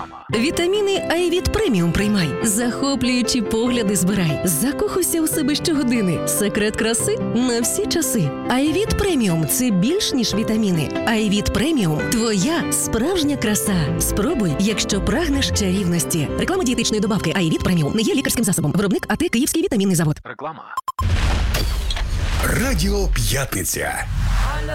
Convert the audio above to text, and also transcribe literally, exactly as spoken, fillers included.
Реклама. Вітаміни Айвіт Преміум приймай. Захоплюючі погляди збирай. Закохуйся у себе щогодини. Секрет краси на всі часи. Айвіт Преміум – це більш ніж вітаміни. Айвіт Преміум – твоя справжня краса. Спробуй, якщо прагнеш чарівності. Реклама дієтичної добавки Айвіт Преміум не є лікарським засобом. Виробник АТ Київський вітамінний завод. Реклама. Радіо П'ятниця.